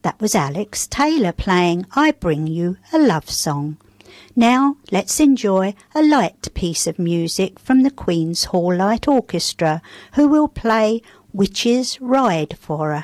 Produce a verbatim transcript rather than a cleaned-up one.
That was Alex Taylor playing I Bring You a Love Song. Now let's enjoy a light piece of music from the Queen's Hall Light Orchestra, who will play Witch's Ride for us.